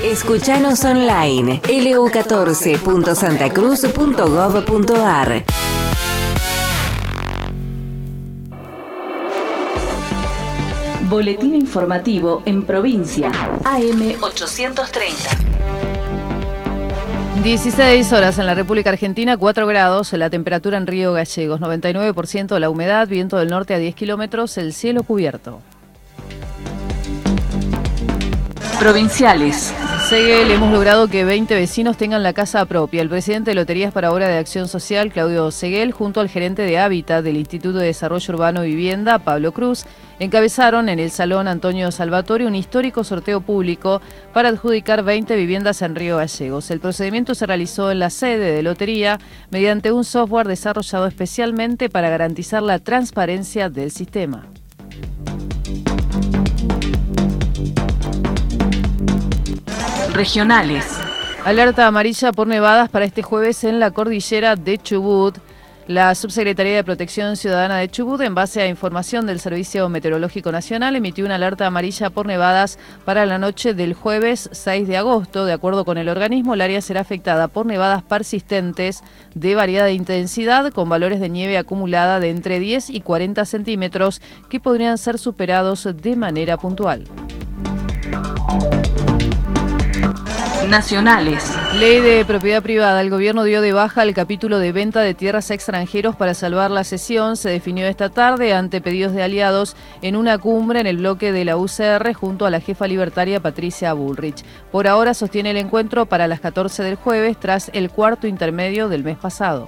Escuchanos online, lu14.santacruz.gov.ar. Boletín informativo en provincia, AM 830. 16 horas en la República Argentina, 4 grados, la temperatura en Río Gallegos, 99% la humedad, viento del norte a 10 kilómetros, el cielo cubierto. Provinciales. Seguel, hemos logrado que 20 vecinos tengan la casa propia. El presidente de Loterías para Obra de Acción Social, Claudio Seguel, junto al gerente de Hábitat del Instituto de Desarrollo Urbano y Vivienda, Pablo Cruz, encabezaron en el Salón Antonio Salvatore un histórico sorteo público para adjudicar 20 viviendas en Río Gallegos. El procedimiento se realizó en la sede de Lotería mediante un software desarrollado especialmente para garantizar la transparencia del sistema. Regionales. Alerta amarilla por nevadas para este jueves en la cordillera de Chubut. La Subsecretaría de Protección Ciudadana de Chubut, en base a información del Servicio Meteorológico Nacional, emitió una alerta amarilla por nevadas para la noche del jueves 6 de agosto. De acuerdo con el organismo, el área será afectada por nevadas persistentes de variada intensidad, con valores de nieve acumulada de entre 10 y 40 centímetros, que podrían ser superados de manera puntual. Nacionales. Ley de propiedad privada. El gobierno dio de baja el capítulo de venta de tierras a extranjeros para salvar la cesión. Se definió esta tarde ante pedidos de aliados en una cumbre en el bloque de la UCR junto a la jefa libertaria Patricia Bullrich. Por ahora sostiene el encuentro para las 14 del jueves tras el cuarto intermedio del mes pasado.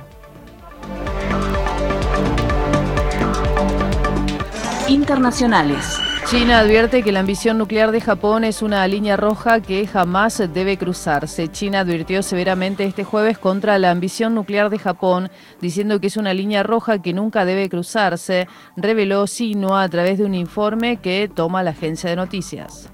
Internacionales. China advierte que la ambición nuclear de Japón es una línea roja que jamás debe cruzarse. China advirtió severamente este jueves contra la ambición nuclear de Japón, diciendo que es una línea roja que nunca debe cruzarse, reveló Xinhua a través de un informe que toma la agencia de noticias.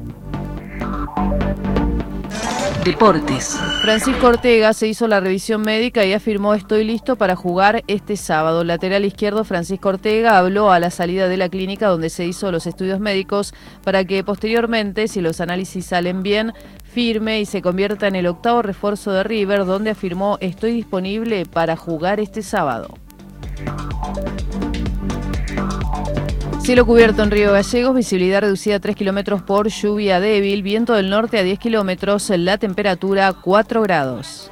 Deportes. Francisco Ortega se hizo la revisión médica y afirmó: estoy listo para jugar este sábado. Lateral izquierdo Francisco Ortega habló a la salida de la clínica donde se hizo los estudios médicos para que posteriormente, si los análisis salen bien, firme y se convierta en el octavo refuerzo de River, donde afirmó: estoy disponible para jugar este sábado. Cielo cubierto en Río Gallegos, visibilidad reducida a 3 kilómetros por lluvia débil, viento del norte a 10 kilómetros, la temperatura 4 grados.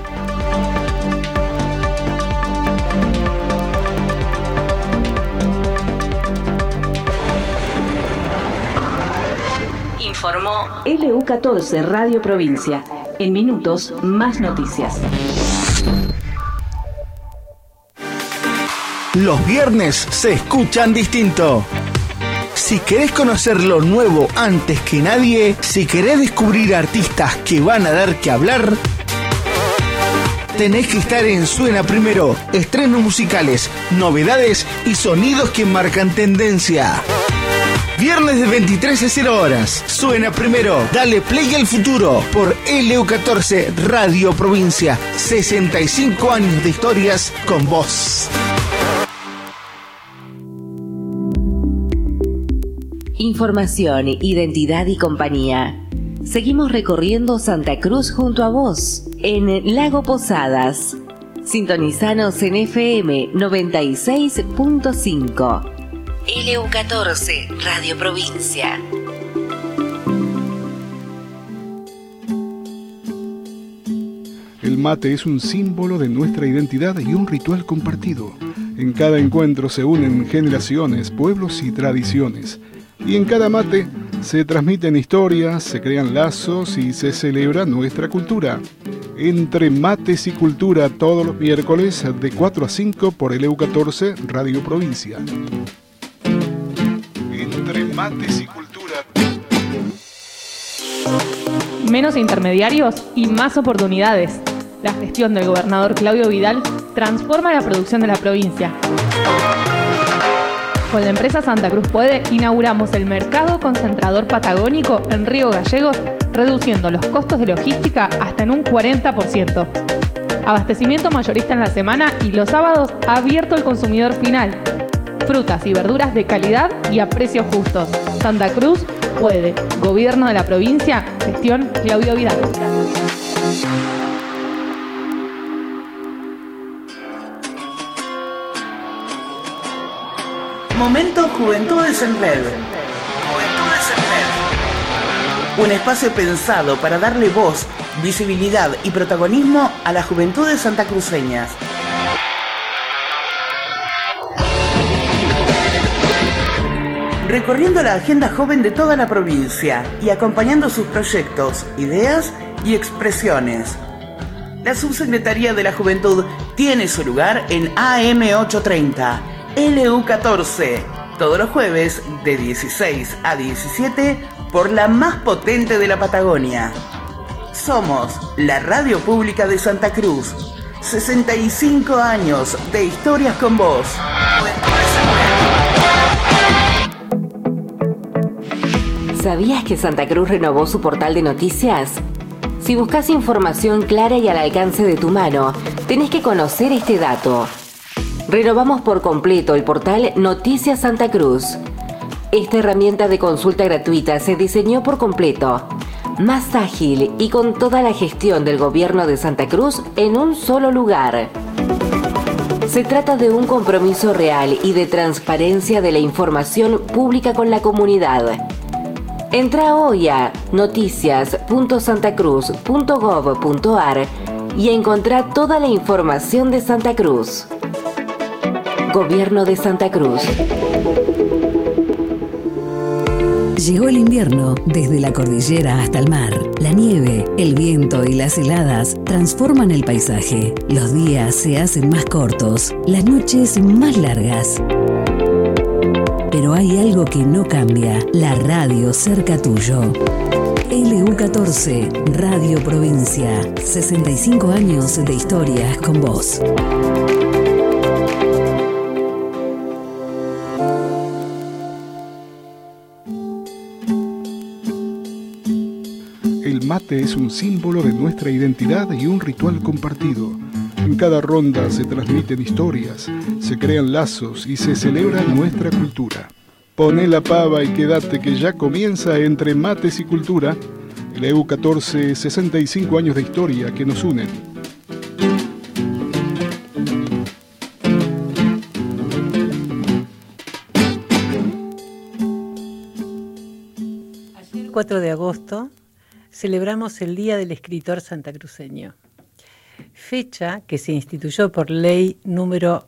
Informó LU14 Radio Provincia. En minutos, más noticias. Los viernes se escuchan distinto. Si querés conocer lo nuevo antes que nadie, si querés descubrir artistas que van a dar que hablar, tenés que estar en Suena Primero. Estrenos musicales, novedades y sonidos que marcan tendencia. Viernes de 23 a 0 horas. Suena Primero. Dale play al futuro por LU14 Radio Provincia. 65 años de historias con vos. Información, identidad y compañía. Seguimos recorriendo Santa Cruz junto a vos, en Lago Posadas. Sintonizanos en FM 96.5. LU14, Radio Provincia. El mate es un símbolo de nuestra identidad y un ritual compartido. En cada encuentro se unen generaciones, pueblos y tradiciones. Y en cada mate se transmiten historias, se crean lazos y se celebra nuestra cultura. Entre Mates y Cultura, todos los miércoles de 4 a 5 por LU14 Radio Provincia. Entre Mates y Cultura. Menos intermediarios y más oportunidades. La gestión del gobernador Claudio Vidal transforma la producción de la provincia. Con la empresa Santa Cruz Puede, inauguramos el mercado concentrador patagónico en Río Gallegos, reduciendo los costos de logística hasta en un 40%. Abastecimiento mayorista en la semana y los sábados abierto al consumidor final. Frutas y verduras de calidad y a precios justos. Santa Cruz puede. Gobierno de la provincia, gestión Claudio Vidal. Momento Juventudes en Red. Un espacio pensado para darle voz, visibilidad y protagonismo a las juventudes santacruceñas. Recorriendo la agenda joven de toda la provincia y acompañando sus proyectos, ideas y expresiones. La Subsecretaría de la Juventud tiene su lugar en AM830, LU14, todos los jueves de 16 a 17 por la más potente de la Patagonia. Somos la radio pública de Santa Cruz. 65 años de historias con vos. ¿Sabías que Santa Cruz renovó su portal de noticias? Si buscas información clara y al alcance de tu mano, tenés que conocer este dato. Renovamos por completo el portal Noticias Santa Cruz. Esta herramienta de consulta gratuita se diseñó por completo, más ágil y con toda la gestión del gobierno de Santa Cruz en un solo lugar. Se trata de un compromiso real y de transparencia de la información pública con la comunidad. Entra hoy a noticias.santacruz.gov.ar y encontrá toda la información de Santa Cruz. Gobierno de Santa Cruz. Llegó el invierno, desde la cordillera hasta el mar. La nieve, el viento y las heladas transforman el paisaje. Los días se hacen más cortos, las noches más largas. Pero hay algo que no cambia, la radio cerca tuyo. LU14, Radio Provincia, 65 años de historias con vos. El mate es un símbolo de nuestra identidad y un ritual compartido. En cada ronda se transmiten historias, se crean lazos y se celebra nuestra cultura. Poné la pava y quédate que ya comienza Entre Mates y Cultura. El EU14, 65 años de historia que nos unen. Ayer, 4 de agosto, celebramos el Día del Escritor santacruceño, fecha que se instituyó por ley número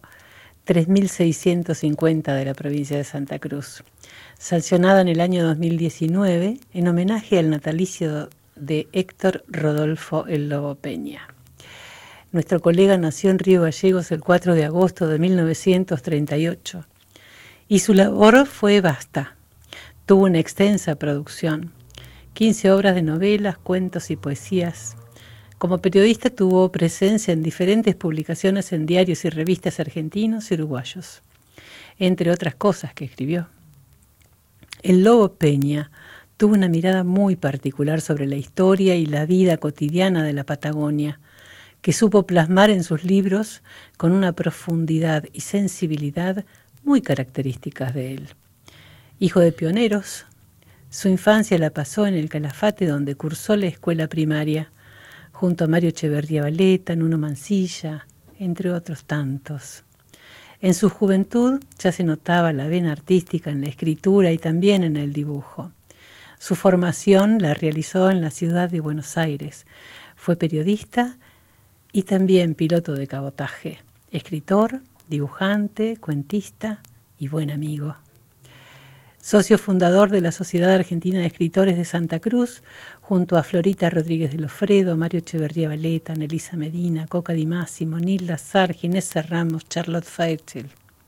3650 de la provincia de Santa Cruz, sancionada en el año 2019 en homenaje al natalicio de Héctor Rodolfo El Lobo Peña. Nuestro colega nació en Río Gallegos el 4 de agosto de 1938 y su labor fue vasta. Tuvo una extensa producción, 15 obras de novelas, cuentos y poesías. Como periodista tuvo presencia en diferentes publicaciones en diarios y revistas argentinos y uruguayos, entre otras cosas que escribió. El Lobo Peña tuvo una mirada muy particular sobre la historia y la vida cotidiana de la Patagonia, que supo plasmar en sus libros con una profundidad y sensibilidad muy características de él. Hijo de pioneros, su infancia la pasó en el Calafate, donde cursó la escuela primaria, junto a Mario Echeverría Valeta, Nuno Mancilla, entre otros tantos. En su juventud ya se notaba la vena artística en la escritura y también en el dibujo. Su formación la realizó en la ciudad de Buenos Aires. Fue periodista y también piloto de cabotaje, escritor, dibujante, cuentista y buen amigo. Socio fundador de la Sociedad Argentina de Escritores de Santa Cruz, junto a Florita Rodríguez de Lofredo, Mario Echeverría Valeta, Nelisa Medina, Coca Di Massimo, Nilda Sarg, Inés Ramos, Charlotte Fairchild.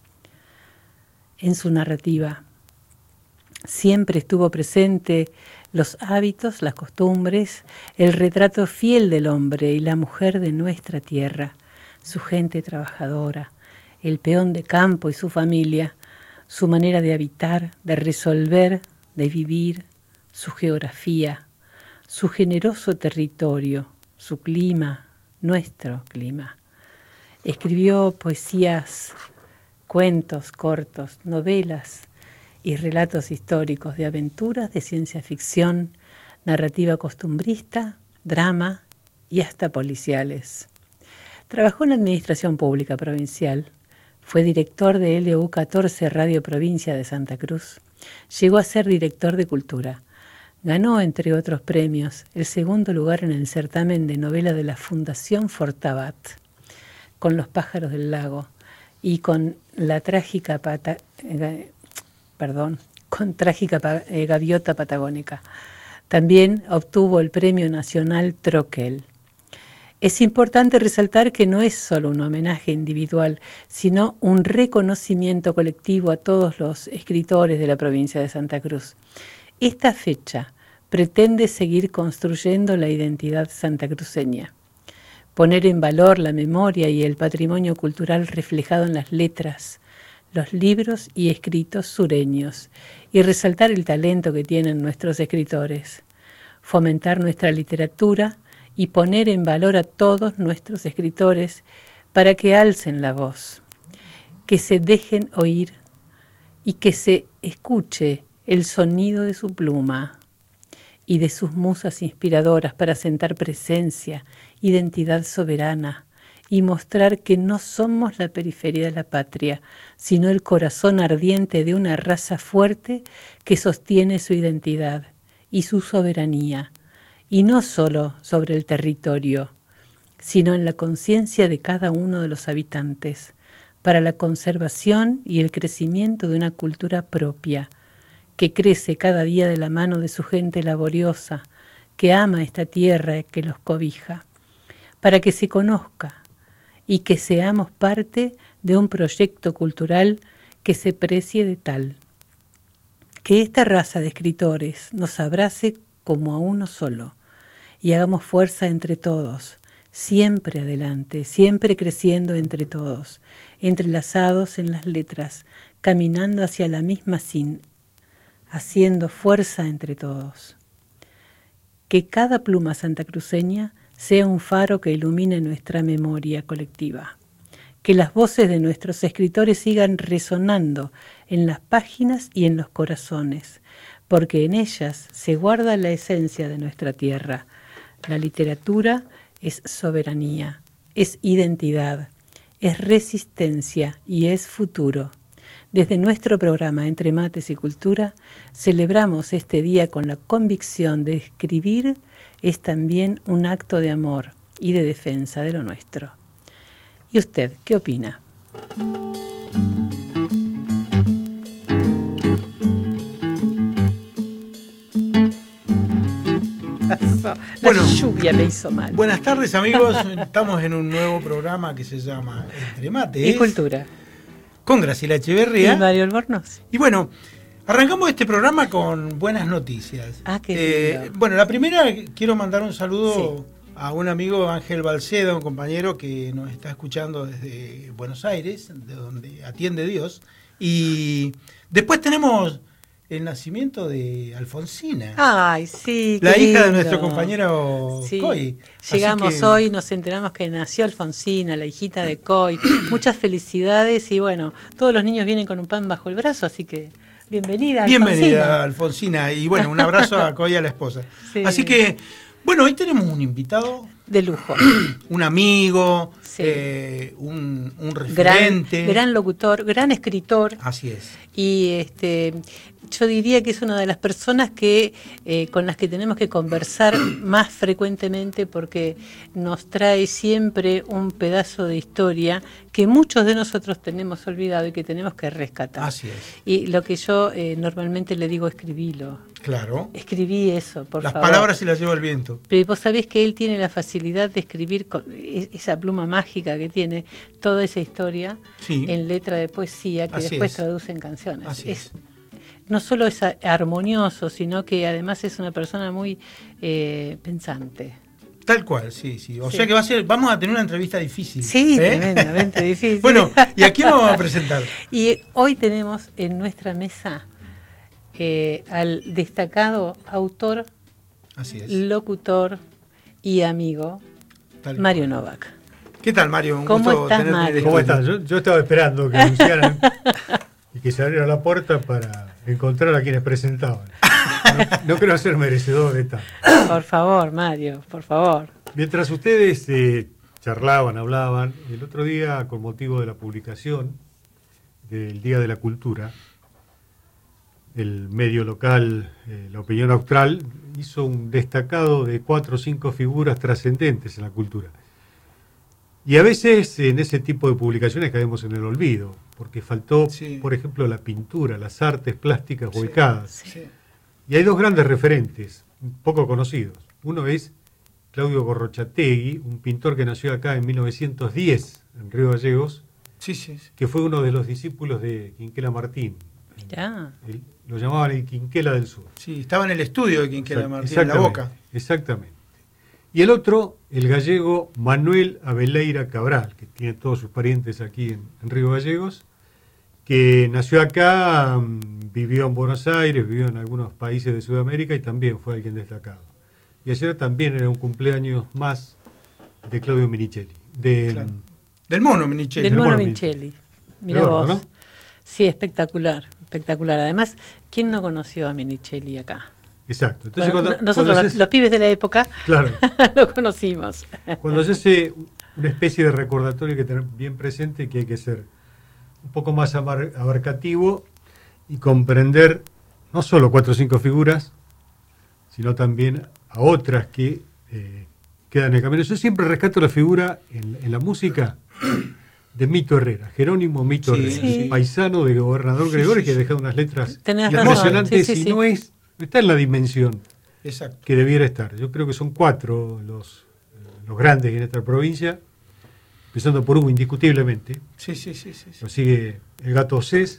En su narrativa siempre estuvo presente los hábitos, las costumbres, el retrato fiel del hombre y la mujer de nuestra tierra, su gente trabajadora, el peón de campo y su familia, su manera de habitar, de resolver, de vivir, su geografía, su generoso territorio, su clima, nuestro clima. Escribió poesías, cuentos cortos, novelas y relatos históricos de aventuras, de ciencia ficción, narrativa costumbrista, drama y hasta policiales. Trabajó en la Administración Pública Provincial, fue director de LU14 Radio Provincia de Santa Cruz, llegó a ser director de Cultura. Ganó, entre otros premios, el segundo lugar en el certamen de novela de la Fundación Fortabat, con Los pájaros del lago y con la trágica gaviota patagónica. También obtuvo el Premio Nacional Troquel. Es importante resaltar que no es solo un homenaje individual, sino un reconocimiento colectivo a todos los escritores de la provincia de Santa Cruz. Esta fecha pretende seguir construyendo la identidad santacruceña, poner en valor la memoria y el patrimonio cultural reflejado en las letras, los libros y escritos sureños, y resaltar el talento que tienen nuestros escritores, fomentar nuestra literatura y poner en valor a todos nuestros escritores para que alcen la voz, que se dejen oír y que se escuche el sonido de su pluma y de sus musas inspiradoras para sentar presencia, identidad soberana y mostrar que no somos la periferia de la patria, sino el corazón ardiente de una raza fuerte que sostiene su identidad y su soberanía, y no solo sobre el territorio, sino en la conciencia de cada uno de los habitantes, para la conservación y el crecimiento de una cultura propia, que crece cada día de la mano de su gente laboriosa, que ama esta tierra que los cobija, para que se conozca y que seamos parte de un proyecto cultural que se precie de tal. Que esta raza de escritores nos abrace como a uno solo y hagamos fuerza entre todos, siempre adelante, siempre creciendo entre todos, entrelazados en las letras, caminando hacia la misma sin, haciendo fuerza entre todos. Que cada pluma santacruceña sea un faro que ilumine nuestra memoria colectiva. Que las voces de nuestros escritores sigan resonando en las páginas y en los corazones, porque en ellas se guarda la esencia de nuestra tierra. La literatura es soberanía, es identidad, es resistencia y es futuro. Desde nuestro programa Entre Mates y Cultura, celebramos este día con la convicción de escribir es también un acto de amor y de defensa de lo nuestro. ¿Y usted qué opina? Bueno, la lluvia me hizo mal. Buenas tardes, amigos. Estamos en un nuevo programa que se llama Entre Mates y Cultura, con Graciela Echeverría y Mario Albornoz. Y bueno, arrancamos este programa con buenas noticias. Qué lindo. Bueno, la primera, quiero mandar un saludo a un amigo, Ángel Balceda, un compañero que nos está escuchando desde Buenos Aires, de donde atiende Dios. Y después tenemos el nacimiento de Alfonsina. Ay, sí. La hija lindo. de nuestro compañero Coy. Llegamos hoy, nos enteramos que nació Alfonsina, la hijita de Coy. Muchas felicidades y bueno, todos los niños vienen con un pan bajo el brazo, así que bienvenida, Alfonsina. Bienvenida, Alfonsina. Y bueno, un abrazo a Coy y a la esposa. Sí. Así que, bueno, hoy tenemos un invitado. De lujo. Un amigo, un referente. Gran locutor, gran escritor. Así es. Y yo diría que es una de las personas que con las que tenemos que conversar más frecuentemente porque nos trae siempre un pedazo de historia que muchos de nosotros tenemos olvidado y que tenemos que rescatar. Así es. Y lo que yo normalmente le digo, escribilo. Claro. Escribí eso, por favor. Las palabras se las lleva el viento. Pero vos sabés que él tiene la facilidad de escribir con esa pluma mágica que tiene toda esa historia en letra de poesía que después traduce en canciones. Así es. No solo es armonioso, sino que además es una persona muy pensante. Tal cual, sí. O sea que vamos a tener una entrevista difícil. Sí, tremendamente difícil. Bueno, ¿y a quién vamos a presentar? Y hoy tenemos en nuestra mesa al destacado autor, así es, locutor y amigo, Mario Novak. ¿Qué tal, Mario? Un ¿Cómo gusto estás, Mario? ¿Cómo estás? Yo estaba esperando que anunciaran y que se abriera la puerta para encontrar a quienes presentaban. No creo ser merecedor de tal. Por favor, Mario, por favor. Mientras ustedes charlaban, hablaban, el otro día, con motivo de la publicación del Día de la Cultura, el medio local, La Opinión Austral, hizo un destacado de 4 o 5 figuras trascendentes en la cultura. Y a veces en ese tipo de publicaciones caemos en el olvido, porque faltó, por ejemplo, la pintura, las artes plásticas ubicadas. Sí. Y hay 2 grandes referentes, poco conocidos. Uno es Claudio Gorrochategui, un pintor que nació acá en 1910, en Río Gallegos, que fue uno de los discípulos de Quinquela Martín. Mirá. Lo llamaban el Quinquela del Sur. Sí, estaba en el estudio de Quinquela Martín, en La Boca. Exactamente. Y el otro, el gallego Manuel Abeleira Cabral, que tiene todos sus parientes aquí en Río Gallegos, que nació acá, vivió en Buenos Aires, vivió en algunos países de Sudamérica y también fue alguien destacado. Y ayer también era un cumpleaños más de Claudio Minichelli. Del mono Minichelli. Del mono Minichelli. Mirá vos. ¿No? Sí, espectacular, espectacular. Además, ¿quién no conoció a Minichelli acá? Exacto. Entonces, bueno, nosotros, los pibes de la época, claro, lo conocimos. Cuando se hace una especie de recordatorio, hay que tener bien presente que hay que ser un poco más abarcativo y comprender no solo 4 o 5 figuras, sino también a otras que quedan en el camino. Yo siempre rescato la figura en la música de Mito Herrera, Jerónimo Mito Herrera, paisano de Gobernador Gregori, que ha dejado unas letras impresionantes y no está en la dimensión que debiera estar. Yo creo que son 4 los grandes en esta provincia, empezando por Hugo, indiscutiblemente. Lo sigue el Gato Cés,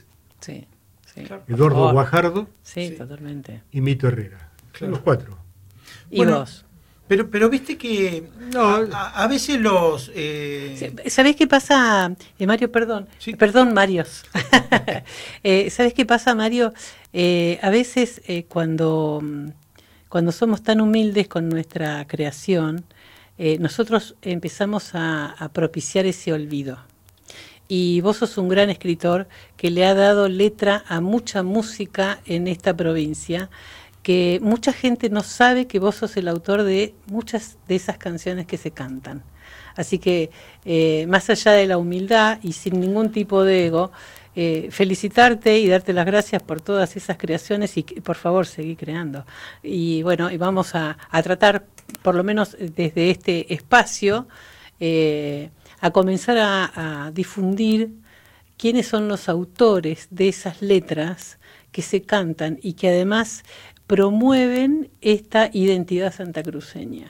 Eduardo Guajardo, totalmente, y Mito Herrera. Son los 4. ¿Y vos? Pero viste que a veces los... ¿Sabés qué pasa, Mario? Perdón, Mario. ¿Sabés qué pasa, Mario? A veces cuando somos tan humildes con nuestra creación, nosotros empezamos a propiciar ese olvido. Y vos sos un gran escritor que le ha dado letra a mucha música en esta provincia, que mucha gente no sabe que vos sos el autor de muchas de esas canciones que se cantan. Así que, más allá de la humildad y sin ningún tipo de ego, felicitarte y darte las gracias por todas esas creaciones y por favor seguí creando. Y bueno, y vamos a tratar, por lo menos desde este espacio, a comenzar a difundir quiénes son los autores de esas letras que se cantan y que además promueven esta identidad santacruceña.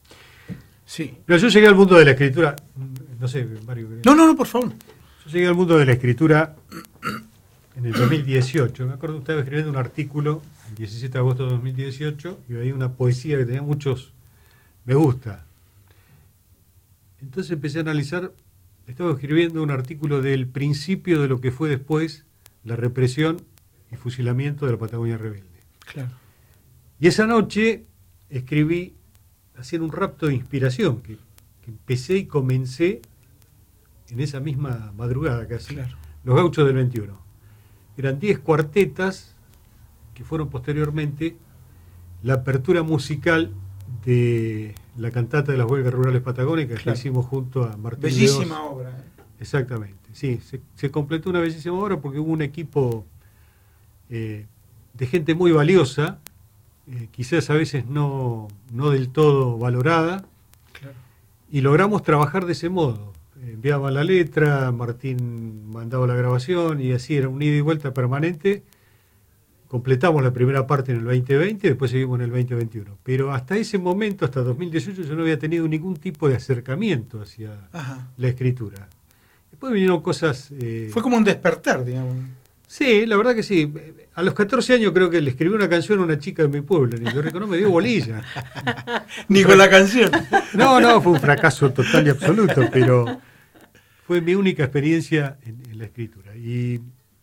Sí. Pero yo llegué al mundo de la escritura, no sé, Mario. No, por favor. Yo llegué al mundo de la escritura en el 2018. Me acuerdo que estaba escribiendo un artículo el 17 de agosto de 2018 y veía una poesía que tenía muchos me gusta. Entonces empecé a analizar, estaba escribiendo un artículo del principio de lo que fue después la represión y fusilamiento de la Patagonia Rebelde. Claro. Y esa noche escribí, hacía un rapto de inspiración, que empecé y comencé en esa misma madrugada casi, Los Gauchos del 21. Eran 10 cuartetas que fueron posteriormente la apertura musical de la cantata de las huelgas rurales patagónicas que hicimos junto a Martín Bellísima Leos. Obra. Exactamente, sí, se completó una bellísima obra porque hubo un equipo de gente muy valiosa, quizás a veces no del todo valorada, y logramos trabajar de ese modo. Enviaba la letra, Martín mandaba la grabación y así era un ida y vuelta permanente. Completamos la primera parte en el 2020 y después seguimos en el 2021. Pero hasta ese momento, hasta 2018, yo no había tenido ningún tipo de acercamiento hacia la escritura. Después vinieron cosas... Fue como un despertar, digamos. Sí, la verdad que sí. A los 14 años creo que le escribí una canción a una chica de mi pueblo. Ni Puerto Rico no me dio bolilla. Ni con la canción. No, fue un fracaso total y absoluto, pero fue mi única experiencia en la escritura. Y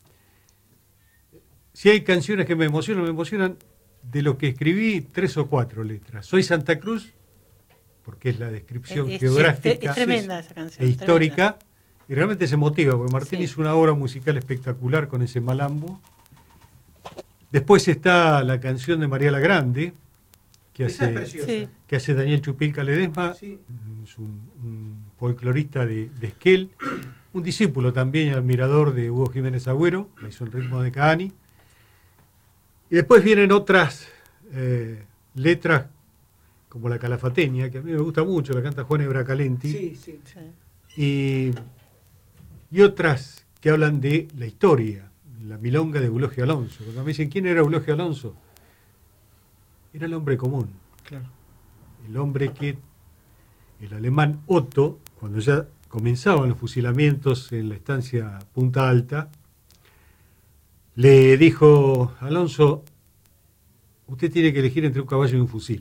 si hay canciones que me emocionan de lo que escribí 3 o 4 letras. Soy Santa Cruz, porque es la descripción geográfica es tremenda esa canción, e histórica. Tremenda. Y realmente se motiva, porque Martín hizo una obra musical espectacular con ese malambo. Después está la canción de María la Grande, que Esa es hace, preciosa. que hace Daniel Chupilca Ledesma, Sí. es un folclorista de Esquel, un discípulo también y admirador de Hugo Jiménez Agüero, me hizo el ritmo de Cahani. Y después vienen otras letras, como la Calafateña, que a mí me gusta mucho, la canta Juan Ebra Calenti, Sí. y otras que hablan de la historia, la milonga de Eulogio Alonso. Cuando me dicen quién era Eulogio Alonso, era el hombre común, Claro. el hombre que el alemán Otto, cuando ya comenzaban los fusilamientos en la estancia Punta Alta, le dijo: Alonso, usted tiene que elegir entre un caballo y un fusil.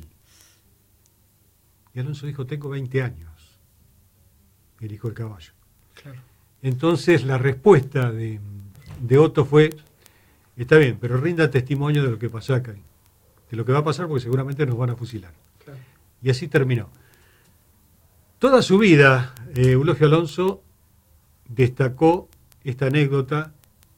Y Alonso dijo: tengo 20 años. Y elijo el caballo. Claro. Entonces la respuesta de Otto fue: está bien, pero rinda testimonio de lo que pasó acá, de lo que va a pasar, porque seguramente nos van a fusilar. Claro. Y así terminó. Toda su vida, Eulogio Alonso destacó esta anécdota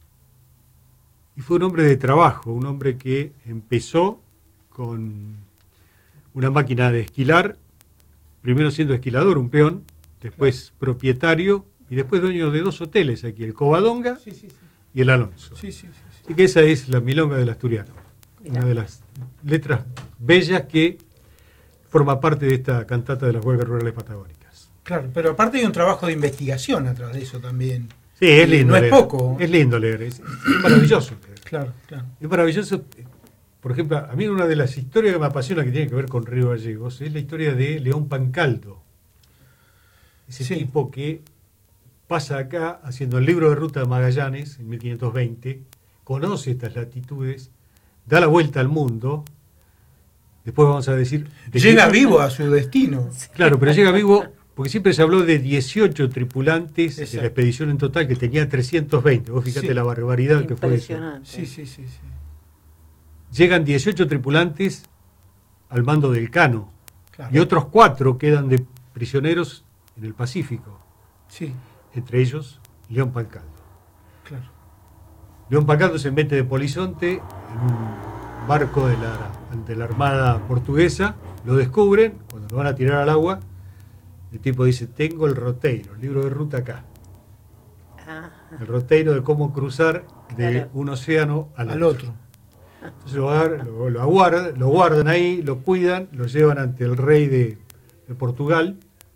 y fue un hombre de trabajo, un hombre que empezó con una máquina de esquilar, primero siendo esquilador, un peón, después propietario y después dueño de 2 hoteles aquí, el Covadonga y el Alonso. Sí. Así que esa es la milonga del asturiano, una de las letras bellas que forma parte de esta cantata de las huelgas rurales patagónicas. Claro, pero aparte hay un trabajo de investigación atrás de eso también. Sí, es lindo No leer. es poco. Es lindo leer, es maravilloso leer. Claro. Es maravilloso. Por ejemplo, a mí una de las historias que me apasiona, que tiene que ver con Río Gallegos, es la historia de León Pancaldo. Ese tipo que pasa acá haciendo el libro de ruta de Magallanes en 1520, conoce estas latitudes, da la vuelta al mundo. Después vamos a decir... Llega vivo a su destino. Claro, pero llega vivo porque siempre se habló de 18 tripulantes de la expedición en total, que tenía 320. Vos fíjate la barbaridad que fue eso. Sí. Llegan 18 tripulantes al mando del Cano. Claro. Y otros 4 quedan de prisioneros en el Pacífico. Sí. Entre ellos, León Pancaldo. Claro. León Pancaldo se mete de polizonte en un barco de la Armada portuguesa, lo descubren, cuando lo van a tirar al agua, el tipo dice: tengo el roteiro, el libro de ruta acá. El roteiro de cómo cruzar de un océano al otro. Entonces lo guardan ahí, lo cuidan, lo llevan ante el rey de Portugal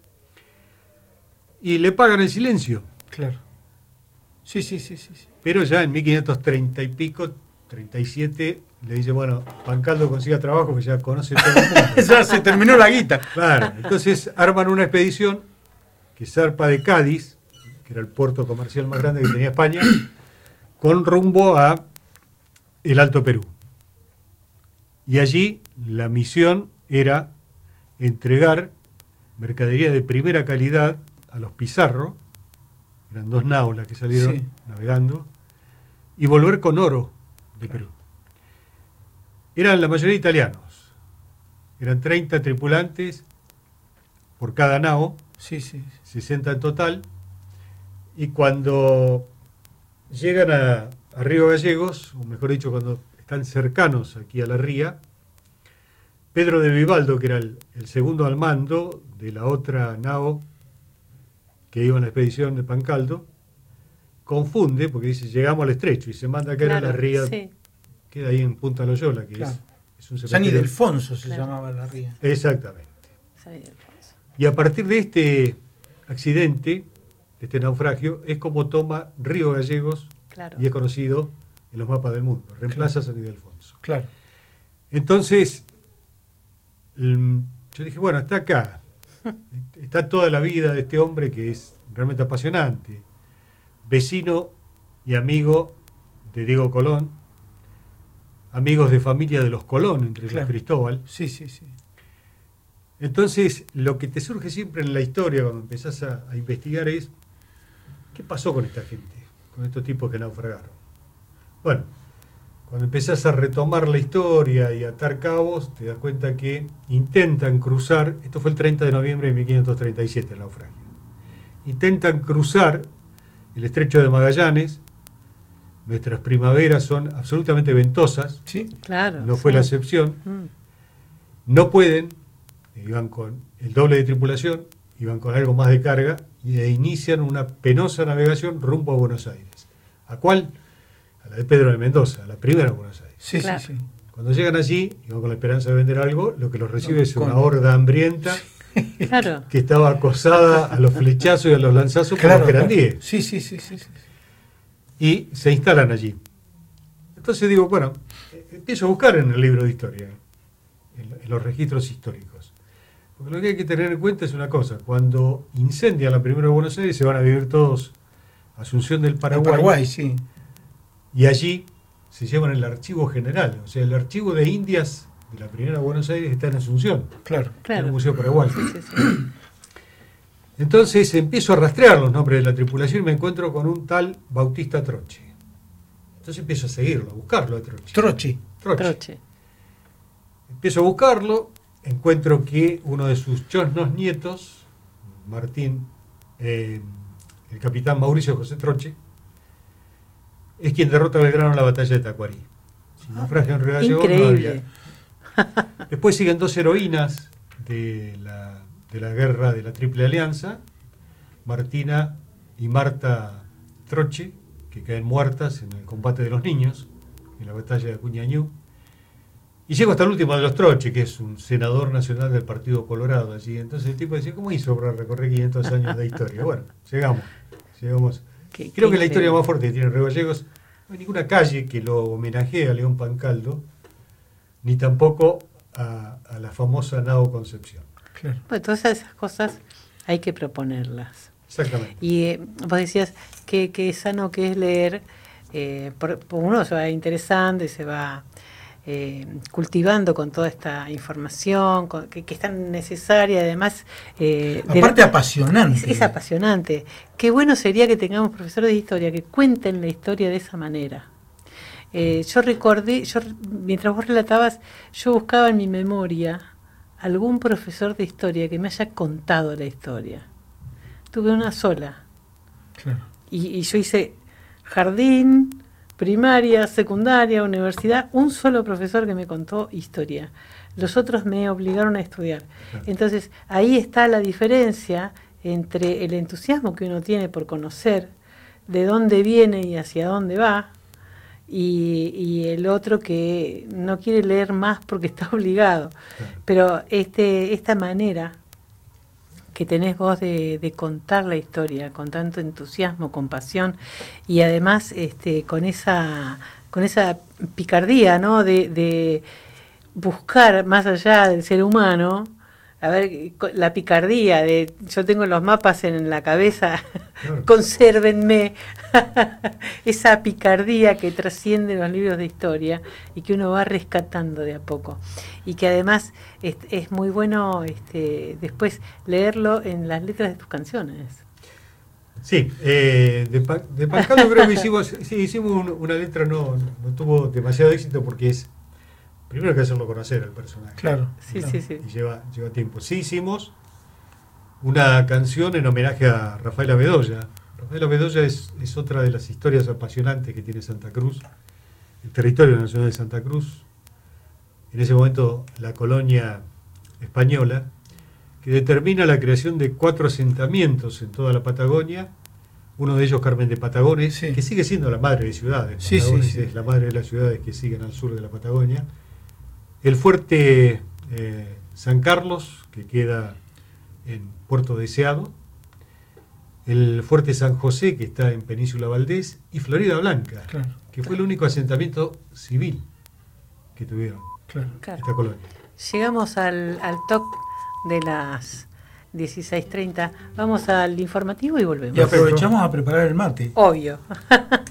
y le pagan el silencio. Claro. Sí. Pero ya en 1530 y pico, 37, le dice: bueno, Pancaldo consiga trabajo, que ya conoce todo el mundo. Ya se terminó la guita. Claro, entonces arman una expedición que zarpa de Cádiz, que era el puerto comercial más grande que tenía España, con rumbo a el Alto Perú. Y allí la misión era entregar mercadería de primera calidad a los Pizarro, eran 2 naos las que salieron navegando, y volver con oro de Perú. Eran la mayoría italianos, eran 30 tripulantes por cada nao, 60 en total, y cuando llegan a Río Gallegos, o mejor dicho, cuando están cercanos aquí a la ría, Pedro de Vivaldo, que era el segundo al mando de la otra nao que iba en la expedición de Pancaldo, confunde, porque dice: llegamos al estrecho, y se manda a caer a la ría, queda ahí en Punta Loyola, que es un San Ildefonso se llamaba la ría. Exactamente. Y a partir de este accidente, de este naufragio, es como toma Río Gallegos y es conocido en los mapas del mundo. Reemplaza a San Ildefonso. Claro. Entonces, yo dije: bueno, está acá. Está toda la vida de este hombre, que es realmente apasionante. Vecino y amigo de Diego Colón, amigos de familia de los Colón, entre ellos Cristóbal. Sí. Entonces, lo que te surge siempre en la historia cuando empezás a investigar es: ¿qué pasó con esta gente? Con estos tipos que naufragaron. Bueno, cuando empezás a retomar la historia y a atar cabos, te das cuenta que intentan cruzar, esto fue el 30 de noviembre de 1537 el naufragio, intentan cruzar el estrecho de Magallanes nuestras primaveras son absolutamente ventosas. Sí, claro. No fue la excepción. No pueden, iban con el doble de tripulación, iban con algo más de carga y inician una penosa navegación rumbo a Buenos Aires. ¿A cuál? A la de Pedro de Mendoza, la primera de Buenos Aires. sí, Claro. sí, sí. Cuando llegan allí, iban con la esperanza de vender algo, lo que los recibe es una horda hambrienta Claro. que estaba acosada a los flechazos y a los lanzazos por los querandíes. Sí, sí, sí, sí, sí. Y se instalan allí. Entonces digo, bueno, empiezo a buscar en el libro de historia, en los registros históricos. Porque lo que hay que tener en cuenta es una cosa: cuando incendian la primera de Buenos Aires, se van a vivir todos a Asunción del Paraguay, sí. y allí se llevan el archivo general, o sea, el archivo de Indias de la primera de Buenos Aires está en Asunción, Claro. en el Museo Paraguay. Sí, sí. Entonces empiezo a rastrear los nombres de la tripulación y me encuentro con un tal Bautista Troche. Entonces empiezo a seguirlo, a buscarlo a Troche. Troche. Empiezo a buscarlo, encuentro que uno de sus chosnos nietos, Martín, el capitán Mauricio José Troche, es quien derrota a Belgrano en la batalla de Tacuarí. Si naufragia en Río Gallegos, Increíble. no había. Después siguen dos heroínas de la guerra de la Triple Alianza, Martina y Marta Troche, que caen muertas en el combate de los niños, en la batalla de Acuñañú. Y llego hasta el último de los Troche, que es un senador nacional del Partido Colorado allí. Entonces el tipo decía, ¿cómo hizo para recorrer 500 años de historia? Bueno, llegamos. Creo que la historia más fuerte que tiene Río Gallegos, no hay ninguna calle que lo homenajee a León Pancaldo, ni tampoco a la famosa Nao Concepción. Claro. Bueno, todas esas cosas hay que proponerlas. Exactamente. Y vos decías que sano que es leer, uno se va interesando y se va cultivando con toda esta información que es tan necesaria, además aparte apasionante. Es apasionante. Qué bueno sería que tengamos profesores de historia que cuenten la historia de esa manera. Yo recordé, mientras vos relatabas, yo buscaba en mi memoria algún profesor de historia que me haya contado la historia. Tuve una sola. Claro. Y yo hice jardín, primaria, secundaria, universidad, un solo profesor que me contó historia. Los otros me obligaron a estudiar. Claro. Entonces, ahí está la diferencia entre el entusiasmo que uno tiene por conocer de dónde viene y hacia dónde va, y el otro que no quiere leer más porque está obligado. Claro. Pero esta manera que tenés vos de contar la historia con tanto entusiasmo, con pasión, y además con esa picardía, ¿no? de buscar más allá del ser humano. A ver, la picardía de yo tengo los mapas en la cabeza, claro. Consérvenme. Esa picardía que trasciende los libros de historia y que uno va rescatando de a poco. Y que además es muy bueno después leerlo en las letras de tus canciones. Sí, de Pancaldo creo que hicimos una letra, no tuvo demasiado éxito porque es... Primero hay que hacerlo conocer al personaje. Claro. Sí, ¿no? sí, sí. Y lleva tiempo. Sí hicimos una canción en homenaje a Rafaela Bedoya. Rafaela Bedoya es otra de las historias apasionantes que tiene Santa Cruz, el territorio nacional de Santa Cruz. En ese momento la colonia española, que determina la creación de 4 asentamientos en toda la Patagonia. Uno de ellos, Carmen de Patagones, sí. Que sigue siendo la madre de ciudades. Sí, Patagones es la madre de las ciudades que siguen al sur de la Patagonia. El fuerte San Carlos, que queda en Puerto Deseado, el fuerte San José, que está en Península Valdés, y Florida Blanca, claro. Que fue el único asentamiento civil que tuvieron esta colonia. Llegamos al TOC de las 16:30. Vamos al informativo y volvemos. Y aprovechamos a preparar el mate. Obvio.